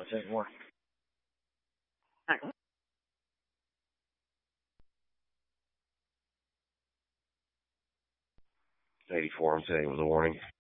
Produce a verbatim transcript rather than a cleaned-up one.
anymore. eighty-four, I'm saying it was a warning.